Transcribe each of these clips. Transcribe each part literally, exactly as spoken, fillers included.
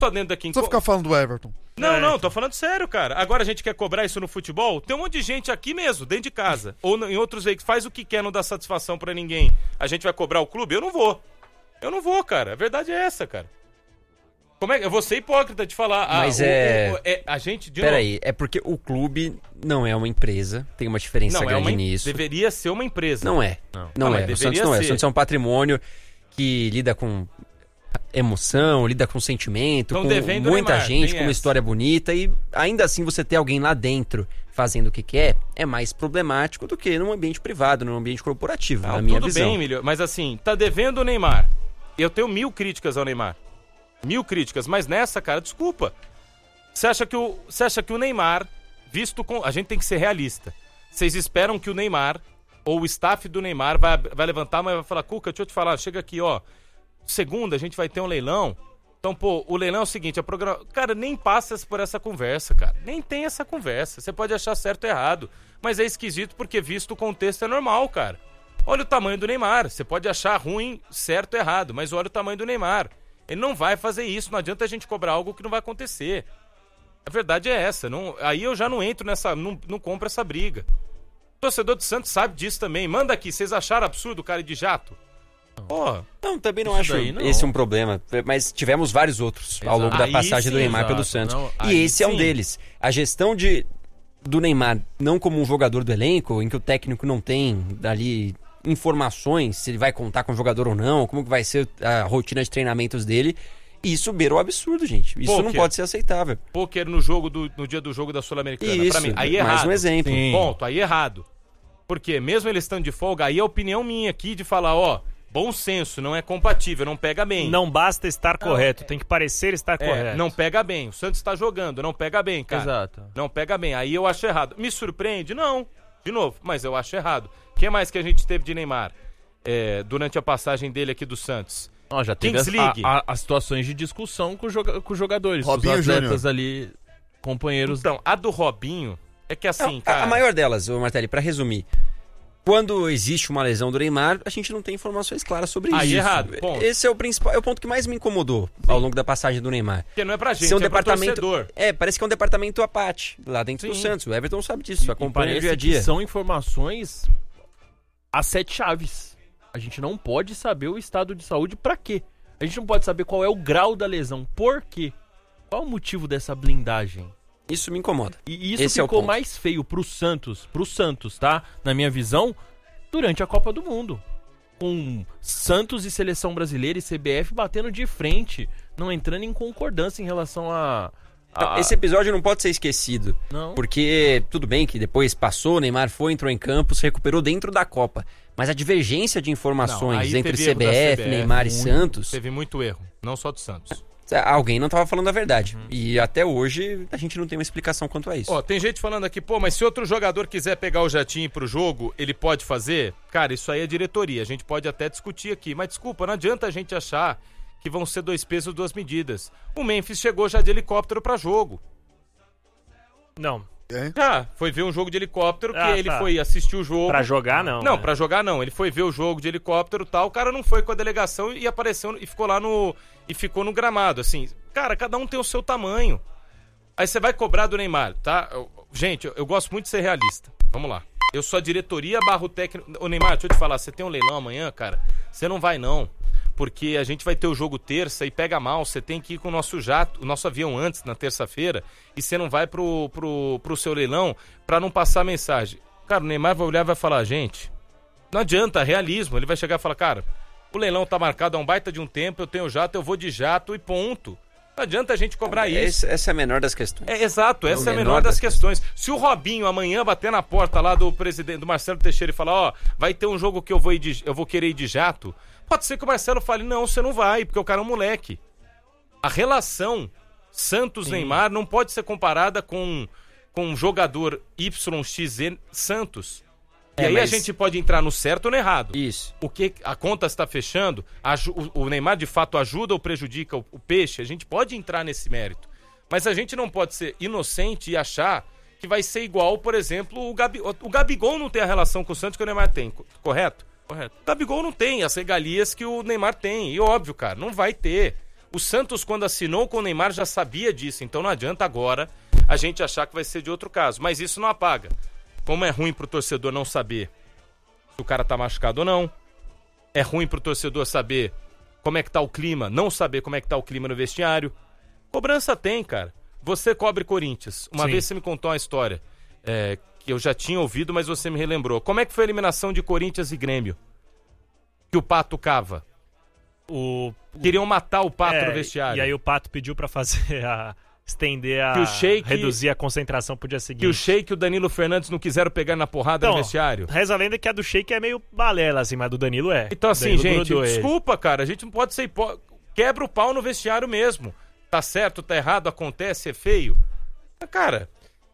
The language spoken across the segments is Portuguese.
Só dentro daqui. Não precisa ficar falando do Everton. Não, É. não, tô falando sério, cara. Agora a gente quer cobrar isso no futebol? Tem um monte de gente aqui mesmo, dentro de casa. Ou no- em outros veículos, faz o que quer, não dá satisfação pra ninguém. A gente vai cobrar o clube? Eu não vou. Eu não vou, cara. A verdade é essa, cara. Como é que... Eu vou ser hipócrita de falar. Mas ah, o- é- o- o- é... A gente, de Peraí, é porque o clube não é uma empresa, tem uma diferença Não, é grande uma... nisso. Deveria ser uma empresa. Não é. Não. Não, Não, é. mas O Santos deveria não é. O ser. Santos é um patrimônio que lida com emoção, lida com sentimento, Tão com devendo o muita Neymar, gente, tem com uma essa. história bonita, e ainda assim você ter alguém lá dentro fazendo o que quer é mais problemático do que num ambiente privado, num ambiente corporativo, Não, na minha tudo visão. bem, Emílio, mas assim, tá devendo o Neymar. Eu tenho mil críticas ao Neymar. Mil críticas, mas nessa, cara, desculpa. Você acha que o, você acha que o Neymar, visto com... A gente tem que ser realista. Vocês esperam que o Neymar, ou o staff do Neymar, vai, vai levantar, mas vai falar, Cuca, deixa eu te falar, chega aqui, ó. Segunda, a gente vai ter um leilão. Então, pô, o leilão é o seguinte, a programa... Cara, nem passa por essa conversa, cara. Nem tem essa conversa. Você pode achar certo ou errado, mas é esquisito porque, visto o contexto, é normal, cara. Olha o tamanho do Neymar. Você pode achar ruim, certo ou errado, mas olha o tamanho do Neymar. Ele não vai fazer isso, não adianta a gente cobrar algo que não vai acontecer. A verdade é essa. Não... Aí eu já não entro nessa... Não, não compro essa briga. O torcedor do Santos sabe disso também. Manda aqui, vocês acharam absurdo o cara ir de jato? Porra. Não, também não Isso acho daí não. esse um problema, mas tivemos vários outros ao longo da Aí passagem sim, do Neymar exato. pelo Santos. Não, e aí esse é um sim. deles. A gestão de, do Neymar, não como um jogador do elenco, em que o técnico não tem ali informações, se ele vai contar com o jogador ou não, como que vai ser a rotina de treinamentos dele, isso beirou o absurdo, gente. Isso não Pôquer. pode ser aceitável. Pôquer no jogo do, no dia do jogo da Sul-Americana. Isso, Pra mim, aí é mais errado. um exemplo. Sim. Ponto, aí é errado. Porque mesmo ele estando de folga, aí é a opinião minha aqui de falar, ó, bom senso, não é compatível, não pega bem. Não basta estar correto, tem que parecer estar É, correto. não pega bem. O Santos tá jogando, não pega bem, cara. Exato. Não pega bem. Aí eu acho errado. Me surpreende? Não. De novo, mas eu acho errado. O que mais que a gente teve de Neymar é, durante a passagem dele aqui do Santos? Ó, já teve as, Kings League. a- a- as situações de discussão com, joga- com os jogadores, com Robinho os atletas Júnior. ali, companheiros. Então, a do Robinho é que assim, Não, a- cara... a maior delas, ô Martelli, pra resumir, quando existe uma lesão do Neymar, a gente não tem informações claras sobre Aí isso. errado, ponto. Esse é o principal, é o ponto que mais me incomodou ao longo da passagem do Neymar. Porque não é pra gente, Ser um é pro departamento, torcedor. é, parece que é um departamento à parte lá dentro do Sim. Santos. O Everton sabe disso, E acompanha o parece dia a dia. que são informações a sete chaves. A gente não pode saber o estado de saúde pra quê? A gente não pode saber qual é o grau da lesão. Por quê? Qual é o motivo dessa blindagem? Isso me incomoda. E isso Esse é o ficou ponto. mais feio pro Santos, pro Santos, tá? Na minha visão, durante a Copa do Mundo. Com Santos e Seleção Brasileira e C B F batendo de frente, não entrando em concordância em relação a... a... Esse episódio não pode ser esquecido. Não. Porque tudo bem que depois passou, Neymar foi, entrou em campo, se recuperou dentro da Copa. Mas a divergência de Não, informações aí entre teve C erro B da F, C B F, Neymar e muito. Santos, Teve muito erro, não só do Santos. alguém não estava falando a verdade. Uhum. E até hoje a gente não tem uma explicação quanto a isso. Ó, tem gente falando aqui, pô, mas se outro jogador quiser pegar o jatinho pro jogo, ele pode fazer? Cara, isso aí é diretoria, a gente pode até discutir aqui, mas desculpa, não adianta a gente achar que vão ser dois pesos, duas medidas. O Memphis chegou já de helicóptero pra jogo. Não, Já, foi ver um jogo de helicóptero, que Ah, ele tá. foi assistir o jogo. pra jogar não. Não, né? pra jogar não. Ele foi ver o jogo de helicóptero e tal. O cara não foi com a delegação e apareceu e ficou lá no. E ficou no gramado. Assim, cara, cada um tem o seu tamanho. Aí você vai cobrar do Neymar, tá? Eu- gente, eu, eu gosto muito de ser realista. Vamos lá. Eu sou a diretoria barra o técnico. Ô Neymar, deixa eu te falar, você tem um leilão amanhã, cara? Você não vai não. Porque a gente vai ter o jogo terça e pega mal. Você tem que ir com o nosso jato, o nosso avião antes, na terça-feira, e você não vai pro, pro, pro seu leilão pra não passar mensagem. Cara, o Neymar vai olhar e vai falar, gente, não adianta, realismo. Ele vai chegar e falar, cara, o leilão tá marcado há um baita de um tempo, eu tenho jato, eu vou de jato e ponto. Não adianta a gente cobrar isso. Esse- essa é a menor das questões. É, exato, É o essa é a menor menor das das questões. Se o Robinho amanhã bater na porta lá do presidente, do Marcelo Teixeira e falar, ó, vai ter um jogo que eu vou, ir de, eu vou querer ir de jato, pode ser que o Marcelo fale, não, você não vai, porque o cara é um moleque. A relação Santos-Neymar não pode ser comparada com, com um jogador Y X Z Santos. E É, aí a mas- gente pode entrar no certo ou no errado. Isso. O que a conta está fechando, aju- o, o Neymar de fato ajuda ou prejudica o, o peixe, a gente pode entrar nesse mérito. Mas a gente não pode ser inocente e achar que vai ser igual, por exemplo, o, Gabi, o, o Gabigol não tem a relação com o Santos que o Neymar tem, co- correto? Correto. O Gabigol não tem as regalias que o Neymar tem, e óbvio, cara, não vai ter. O Santos, quando assinou com o Neymar, já sabia disso, então não adianta agora a gente achar que vai ser de outro caso. Mas isso não apaga. Como é ruim pro torcedor não saber se o cara tá machucado ou não, é ruim pro torcedor saber como é que tá o clima, não saber como é que tá o clima no vestiário. Cobrança tem, cara. Você cobre Corinthians. Uma Sim. vez você me contou uma história é, que eu já tinha ouvido, mas você me relembrou. Como é que foi a eliminação de Corinthians e Grêmio? Que o Pato cava. O... Queriam matar o Pato É, no vestiário. E aí o Pato pediu pra fazer a... estender a... Que o Sheik- reduzir a concentração pro dia seguinte. Que o Sheik e o Danilo Fernandes não quiseram pegar na porrada Então, no vestiário. Reza a lenda que a do Sheik é meio balela, assim, mas a do Danilo é. Então O assim, Danilo gente, grudou ele. desculpa, cara, a gente não pode ser hipó... Quebra o pau no vestiário mesmo. Tá certo, tá errado, acontece, é feio. Cara,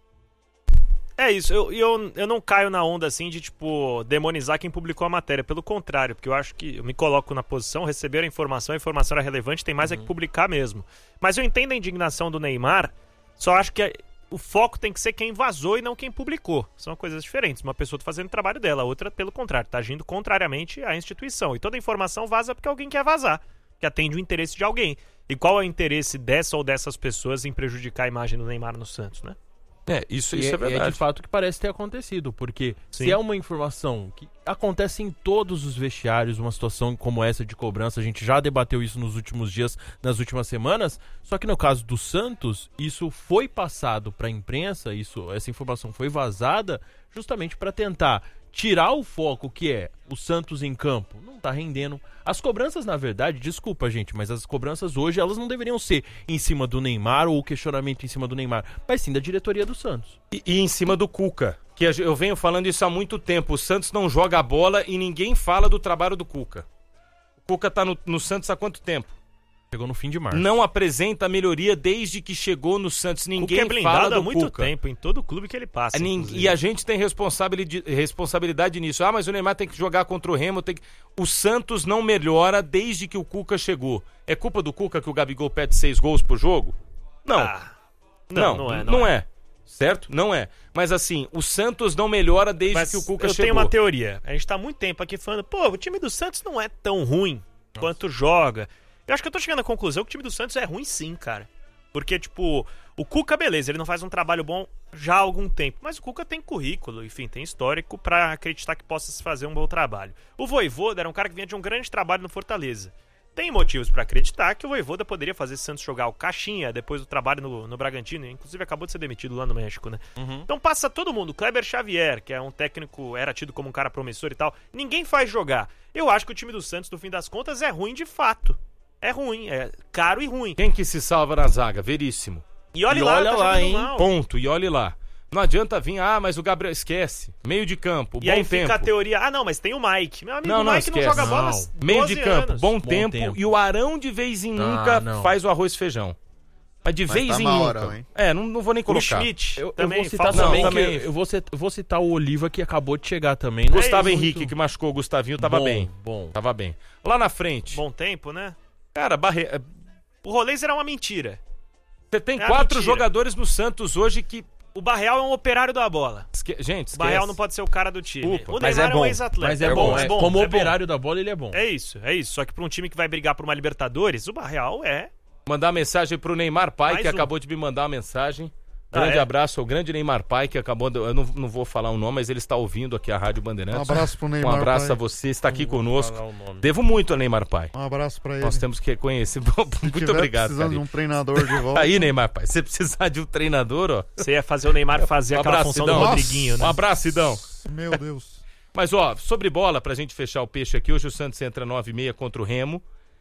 É isso, eu, eu, eu não caio na onda assim de, tipo, demonizar quem publicou a matéria. Pelo contrário, porque eu acho que eu me coloco na posição, receberam a informação, a informação era relevante, tem mais é que publicar mesmo. Mas eu entendo a indignação do Neymar, só acho que o foco tem que ser quem vazou e não quem publicou. São coisas diferentes. Uma pessoa tá fazendo o trabalho dela, a outra, pelo contrário, tá agindo contrariamente à instituição. E toda informação vaza porque alguém quer vazar, que atende o interesse de alguém. E qual é o interesse dessa ou dessas pessoas em prejudicar a imagem do Neymar no Santos, né? é, isso, E isso é, é, verdade. é de fato que parece ter acontecido, porque Sim. se é uma informação que acontece em todos os vestiários, uma situação como essa de cobrança, a gente já debateu isso nos últimos dias, nas últimas semanas, só que no caso do Santos, isso foi passado para a imprensa, isso, essa informação foi vazada justamente para tentar tirar o foco que é o Santos em campo. Não tá rendendo. As cobranças, na verdade, desculpa, gente, mas as cobranças hoje, elas não deveriam ser em cima do Neymar ou o questionamento em cima do Neymar, mas sim da diretoria do Santos. E, e em cima do Cuca, que a- eu venho falando isso há muito tempo. O Santos não joga a bola e ninguém fala do trabalho do Cuca. O Cuca tá no, no Santos há quanto tempo? Chegou no fim de março. Não apresenta melhoria desde que chegou no Santos. Cuca Ninguém é fala blindado do há muito Cuca. tempo, em todo clube que ele passa. Nin- inclusive. E a gente tem responsabili- responsabilidade nisso. Ah, mas o Neymar tem que jogar contra o Remo. Tem que... O Santos não melhora desde que o Cuca chegou. É culpa do Cuca que o Gabigol pede seis gols por jogo? Não. Ah, não, não, não é. não é. Certo? Não é. Mas assim, o Santos não melhora desde Mas que o Cuca eu chegou. tenho uma teoria. A gente tá há muito tempo aqui falando, pô, o time do Santos não é tão ruim quanto joga. Eu acho que eu tô chegando à conclusão que o time do Santos é ruim sim, cara. Porque, tipo, o Cuca, beleza, ele não faz um trabalho bom já há algum tempo. Mas o Cuca tem currículo, enfim, tem histórico pra acreditar que possa se fazer um bom trabalho. O Vojvoda era um cara que vinha de um grande trabalho no Fortaleza. Tem motivos pra acreditar que o Vojvoda poderia fazer Santos jogar o Caixinha depois do trabalho no, no Bragantino. Inclusive acabou de ser demitido lá no México, né? Uhum. Então passa todo mundo. Kleber Xavier, que é um técnico, era tido como um cara promissor e tal. Ninguém faz jogar. Eu acho que o time do Santos, no fim das contas, é ruim de fato. É ruim, é caro e ruim. Quem que se salva na zaga? Veríssimo. E olha E lá, olha tá lá, jogando hein? mal. Ponto. E olhe lá. Não adianta vir, ah, mas o Gabriel... Esquece. Meio de campo, E bom aí tempo. fica a teoria, ah não, mas tem o Mike. Meu amigo, Não, o não, Mike não esquece. joga bola há Não. Meio doze de campo, anos. bom, Bom tempo, tempo. e o Arão de vez em Ah, nunca não. faz o arroz e feijão. Mas de Mas vez tá em mal, nunca. Arão, hein? É, não, não vou nem O colocar. Schmidt Eu, eu também vou citar falta também, Não, que também. eu, eu vou, cit- eu vou citar o Oliva que acabou de chegar também. Né? Gustavo É, Henrique, muito que machucou o Gustavinho, tava bom, bem. Bom. Tava bem. Lá na frente, bom tempo, né? cara, Barre... O Rolês era uma mentira. você tem É a quatro mentira. jogadores no Santos hoje que... O Barreal é um operário da bola. Esque... Gente, O esquece. Barreal não pode ser o cara do time. Desculpa, o mas Neymar é é, um bom. ex-atleta. Mas é, bom, é é bom. como é operário da bola, ele é bom. bom. É isso, é isso. Só que pra um time que vai brigar por uma Libertadores, o Barreal é... Mandar mensagem pro Neymar Pai, Mais que um. acabou de me mandar uma mensagem. Ah, Grande é? abraço ao grande Neymar Pai, que acabou de... Eu não, não vou falar o nome, mas ele está ouvindo aqui a Rádio Um Bandeirantes. abraço pro Um Neymar. abraço pai. a você, está aqui Não vou conosco. falar o nome. Devo muito ao Neymar Pai. Um abraço pra ele. Nós temos que reconhecer. Se Muito tiver obrigado, precisando de cara. um treinador de volta. Aí, Neymar Pai, se precisar de um treinador, ó. Você ia fazer o Neymar fazer Um aquela abraço, função do Sidão. Rodriguinho, né? Um abraço, Sidão. Meu Deus. Mas, ó, sobre bola, pra gente fechar o peixe aqui, hoje o Santos entra nove e meia contra o Remo.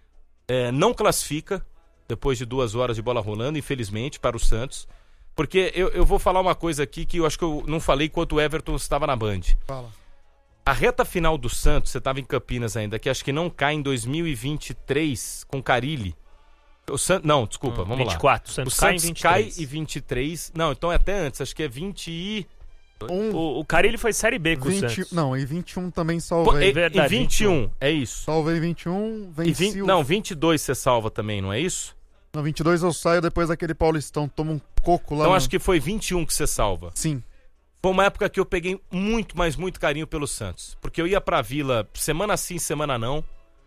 É, não classifica, depois de duas horas de bola rolando, infelizmente, para o Santos. Porque eu, eu vou falar uma coisa aqui que eu acho que eu não falei enquanto o Everton estava na Band. Fala. A reta final do Santos, você estava em Campinas ainda, que acho que não cai em dois mil e vinte e três com Carille. O San... Não, desculpa, vamos vinte e lá. quatro, o O Santos cai em Santos vinte e cai três. em vinte e três. Não, então é até antes, acho que é vinte e... Um, O, o Carilli foi Série B com o vinte, Santos. não, e vinte e um também Pô, salvei. e, verdade, e vinte e um, é isso. Salvei vinte e um, E venci vinte, o... não, vinte e dois você salva também, não é isso? No vinte e dois eu saio depois daquele Paulistão, tomo um coco lá. Então no- acho que foi vinte e um que você salva. Sim. Foi uma época que eu peguei muito, mas muito carinho pelo Santos. Porque eu ia pra Vila semana sim, semana não.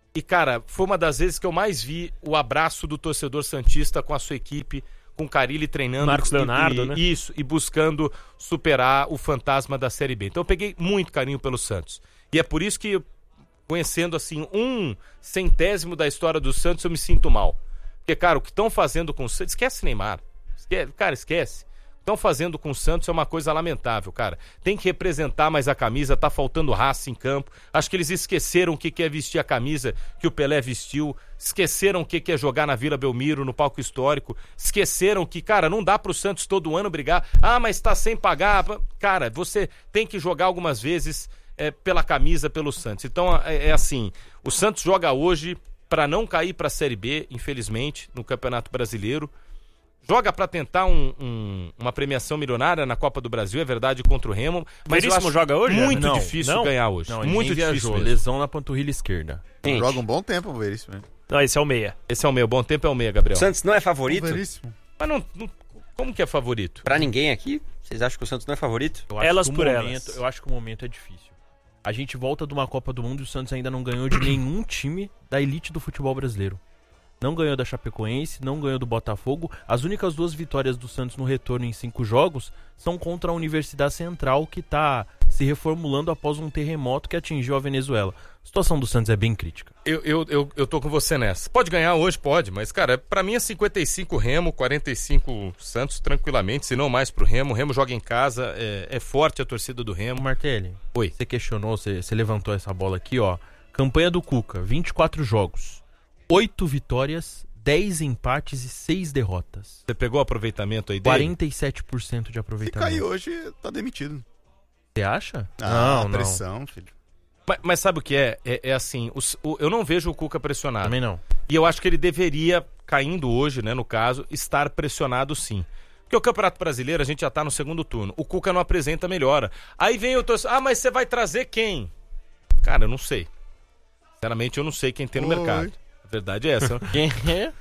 E, cara, foi uma das vezes que eu mais vi o abraço do torcedor santista com a sua equipe, com o Carille treinando. Marcos e, Leonardo, e, né? Isso, e buscando superar o fantasma da Série B. Então eu peguei muito carinho pelo Santos. E é por isso que, conhecendo, assim, um centésimo da história do Santos, eu me sinto mal. Porque, cara, o que estão fazendo com o Santos... Esquece Neymar. Esquece, cara, esquece. Estão fazendo com o Santos é uma coisa lamentável, cara. Tem que representar mais a camisa, tá faltando raça em campo. Acho que eles esqueceram o que é vestir a camisa que o Pelé vestiu. Esqueceram o que é jogar na Vila Belmiro, no palco histórico. Esqueceram que, cara, não dá pro Santos todo ano brigar. Ah, mas tá sem pagar. Cara, você tem que jogar algumas vezes é, pela camisa, pelo Santos. Então, é, é assim, o Santos joga hoje para não cair pra Série B, infelizmente, no Campeonato Brasileiro. Joga pra tentar um, um, uma premiação milionária na Copa do Brasil, é verdade, contra o Remo. Mas eu acho joga hoje? muito Não, difícil não? ganhar hoje. Não, ele muito nem difícil viajou. mesmo. Lesão na panturrilha esquerda. Gente, Joga um bom tempo o Veríssimo, hein? Não, esse é o meia. Esse é o meu. Bom tempo é o meia, Gabriel. o Santos não é favorito? O Veríssimo. Mas não, não- como que é favorito? Pra ninguém aqui? Vocês acham que o Santos não é favorito? Eu acho Elas que o por momento, elas. Eu acho que o momento é difícil. A gente volta de uma Copa do Mundo e o Santos ainda não ganhou de nenhum time da elite do futebol brasileiro. Não ganhou da Chapecoense, não ganhou do Botafogo. As únicas duas vitórias do Santos no retorno em cinco jogos são contra a Universidade Central, que está se reformulando após um terremoto que atingiu a Venezuela. A situação do Santos é bem crítica. Eu, eu, eu, eu tô com você nessa. Pode ganhar hoje? Pode, mas, cara, pra mim é cinquenta e cinco Remo, quarenta e cinco Santos, tranquilamente, se não mais pro Remo. O Remo joga em casa, é, é forte a torcida do Remo. Martelli, Oi. você questionou, você, você levantou essa bola aqui, ó. Campanha do Cuca, vinte e quatro jogos, oito vitórias, dez empates e seis derrotas. Você pegou o aproveitamento aí dele? quarenta e sete por cento de Se aproveitamento. cair hoje, tá demitido. Você acha? Ah, não, não. pressão, filho. Mas, mas sabe o que é? É, é assim, os- o- eu não vejo o Cuca pressionado. Também não. E eu acho que ele deveria, caindo hoje, né, no caso, estar pressionado sim. Porque o Campeonato Brasileiro, a gente já tá no segundo turno. O Cuca não apresenta melhora. Aí vem o torcedor, ah, mas você vai trazer quem? Cara, eu não sei. Sinceramente, eu não sei quem tem no Oi. mercado. A verdade é essa. Quem é?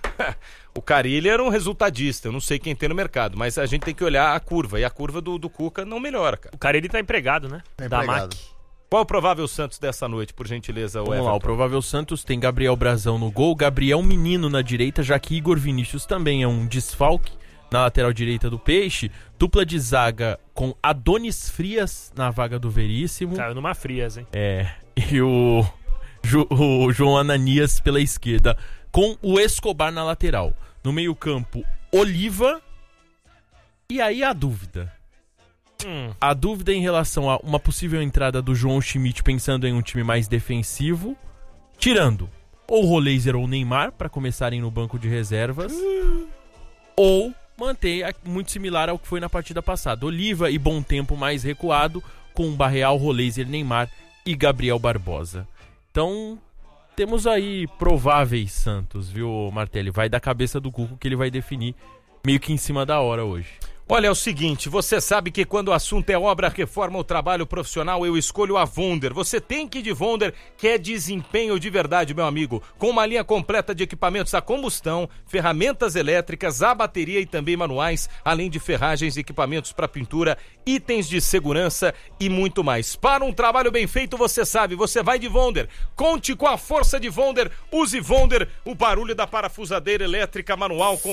O Carille era um resultadista, eu não sei quem tem no mercado, mas a gente tem que olhar a curva, e a curva do, do Cuca não melhora, cara. O cara, ele tá empregado, né? Tá da empregado. M A C. Qual é o provável Santos dessa noite, por gentileza, o Vamos lá, o Everton? provável Santos tem Gabriel Brazão no gol, Gabriel Menino na direita, já que Igor Vinícius também é um desfalque na lateral direita do Peixe. Dupla de zaga com Adonis Frias na vaga do Veríssimo. Caiu numa frias, hein? É, e o, Ju- o João Ananias pela esquerda, com o Escobar na lateral. No meio-campo, Oliva. E aí a dúvida. Hum. A dúvida em relação a uma possível entrada do João Schmidt pensando em um time mais defensivo, tirando ou Roleiser ou Neymar para começarem no banco de reservas, ou manter a- muito similar ao que foi na partida passada. Oliva e Bom Tempo mais recuado, com Barreal, Roleiser, Neymar e Gabriel Barbosa. Então, temos aí prováveis Santos, viu, Martelli? Vai da cabeça do Cuco que ele vai definir meio que em cima da hora hoje. Olha, é o seguinte, você sabe que quando o assunto é obra, reforma ou trabalho profissional, eu escolho a Vonder. Você tem que ir de Vonder, que é desempenho de verdade, meu amigo. Com uma linha completa de equipamentos a combustão, ferramentas elétricas, a bateria e também manuais, além de ferragens, equipamentos para pintura, itens de segurança e muito mais. Para um trabalho bem feito, você sabe, você vai de Vonder. Conte com a força de Vonder. Use Vonder, o barulho da parafusadeira elétrica manual com...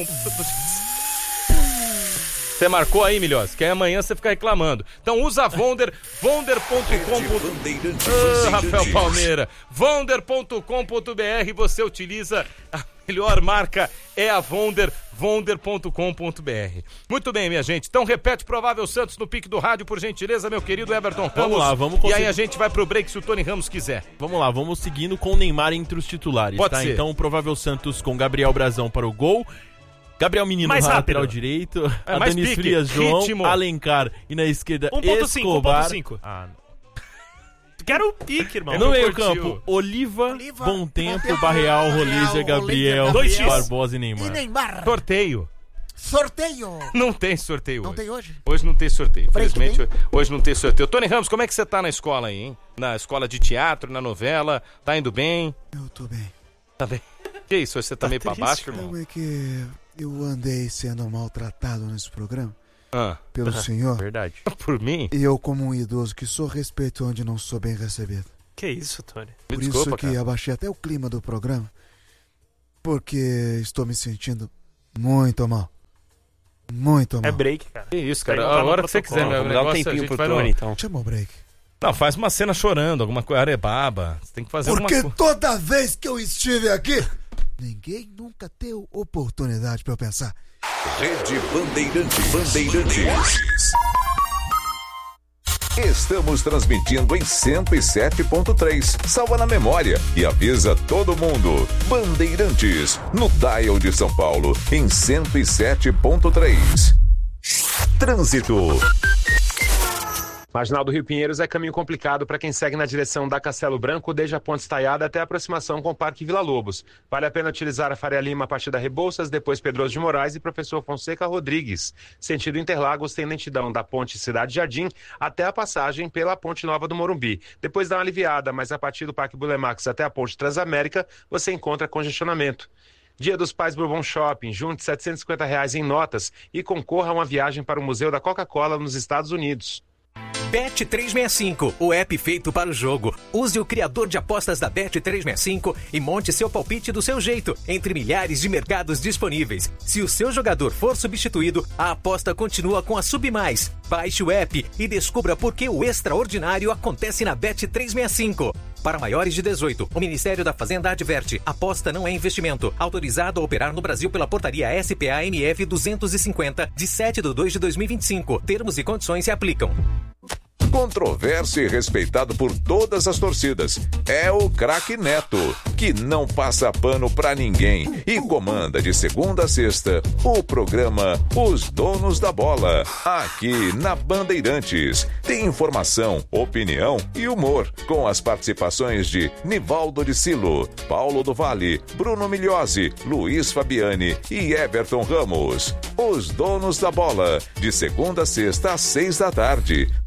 Você marcou aí, Milhós, que aí amanhã você fica reclamando. Então usa a Vonder, vonder ponto com ponto b r. Ah, Rafael Palmeira, vonder ponto com ponto b r, você utiliza a melhor marca, é a Vonder, vonder ponto com ponto b r. Muito bem, minha gente. Então repete provável Santos no pique do rádio, por gentileza, meu querido Everton Ramos. lá, vamos E conseguir- aí a gente vai pro break se o Tony Ramos quiser. Vamos lá, vamos seguindo com o Neymar entre os titulares, Pode tá? ser. Então o provável Santos com Gabriel Brazão para o gol, Gabriel Menino Mais na rápido. lateral direito, É, mais Adonis pique, Frias, João, ritmo. Alencar e na esquerda um ponto cinco, Escobar. um ponto cinco. Ah, Quero o pique, irmão. É no não meio curtiu. campo, Oliva, Oliva, Bom Tempo, Bom Tempo, Barreal, Barreal, Roleiser, Gabriel, Roleiser, Dois X. Barbosa e E Neymar. Neymar. Sorteio. Sorteio. Não tem sorteio Não hoje. tem hoje? Hoje não tem sorteio. Pra isso que Infelizmente, hoje não tem sorteio. Tony Ramos, como é que você tá na escola aí, hein? Na escola de teatro, na novela? Tá indo bem? Eu tô bem. Tá bem. Que isso? Você tá, meio pra triste, baixo, irmão? Não é que eu andei sendo maltratado nesse programa Ah, pelo senhor. Verdade. por mim? E eu, como um idoso que sou, respeito onde não sou bem recebido. Que isso, Tony? Por Me desculpa, isso que cara. abaixei até o clima do programa. Porque estou me sentindo muito mal. Muito mal. É break, cara. Que isso, Isso aí cara. não tá A no hora que você protocolo. quiser, meu Vamos dar um negócio, a tempinho gente pro vai no- Tony, então. Chama o break. Não, faz uma cena chorando, alguma coisa, arebaba. Você tem que fazer Porque alguma coisa. toda vez que eu estive aqui, ninguém nunca teve oportunidade pra eu pensar. Rede Bandeirantes. Bandeirantes. Estamos transmitindo em cento e sete ponto três. Salva na memória e avisa todo mundo. Bandeirantes, no dial de São Paulo, em cento e sete ponto três. Trânsito. Marginal do Rio Pinheiros é caminho complicado para quem segue na direção da Castelo Branco, desde a Ponte Estaiada até a aproximação com o Parque Vila Lobos. Vale a pena utilizar a Faria Lima a partir da Rebouças, depois Pedroso de Moraes e Professor Fonseca Rodrigues. Sentido Interlagos tem lentidão da Ponte Cidade Jardim até a passagem pela Ponte Nova do Morumbi. Depois dá uma aliviada, mas a partir do Parque Bulemax até a Ponte Transamérica você encontra congestionamento. Dia dos Pais Bourbon Shopping, junte setecentos e cinquenta reais em notas e concorra a uma viagem para o Museu da Coca-Cola nos Estados Unidos. Bet trezentos e sessenta e cinco, o app feito para o jogo. Use o criador de apostas da Bet trezentos e sessenta e cinco e monte seu palpite do seu jeito, entre milhares de mercados disponíveis. Se o seu jogador for substituído, a aposta continua com a Submais. Baixe o app e descubra por que o extraordinário acontece na Bet trezentos e sessenta e cinco. Para maiores de dezoito, o Ministério da Fazenda adverte: aposta não é investimento. Autorizado a operar no Brasil pela portaria S P A M F duzentos e cinquenta, de sete de dois de dois mil e vinte e cinco. Termos e condições se aplicam. Controverso e respeitado por todas as torcidas. É o craque Neto, que não passa pano pra ninguém e comanda de segunda a sexta o programa Os Donos da Bola, aqui na Bandeirantes. Tem informação, opinião e humor, com as participações de Nivaldo de Silo, Paulo do Vale, Bruno Migliosi, Luiz Fabiani e Everton Ramos. Os Donos da Bola, de segunda a sexta às seis da tarde.